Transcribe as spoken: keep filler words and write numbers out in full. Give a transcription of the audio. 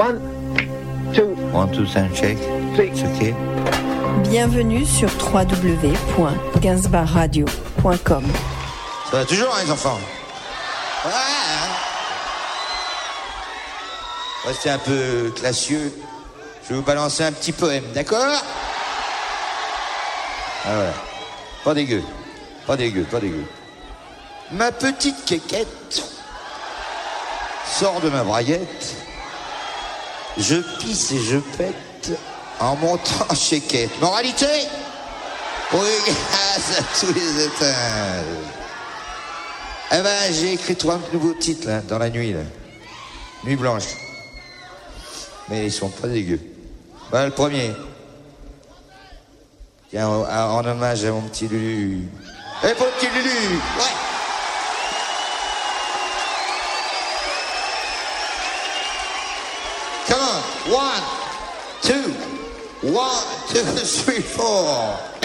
One, two, One, two, and shake. three. It's okay. Bienvenue sur w w w point gainsbar radio point com. Ça va toujours, hein, les enfants? Ouais, hein. Restez un peu classieux. Je vais vous balancer un petit poème, d'accord? Ah voilà. Pas dégueu. Pas dégueu, pas dégueu. Ma petite quéquette sort de ma braguette. Je pisse et je pète en montant chez Quête. Moralité? Oui, grâce à tous les étages. Eh ben, j'ai écrit trois nouveaux titres, là, dans la nuit, là. Nuit blanche. Mais ils sont pas dégueux. Voilà le premier. Tiens, en, en hommage à mon petit Lulu. Eh, pour le petit Lulu! Ouais! Come on! One, two, one, two, three, four.